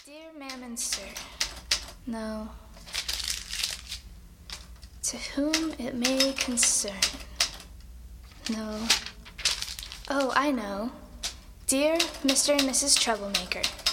Dear Ma'am and Sir, no. To whom it may concern, no. Oh, I know. Dear Mr. and Mrs. Troublemaker,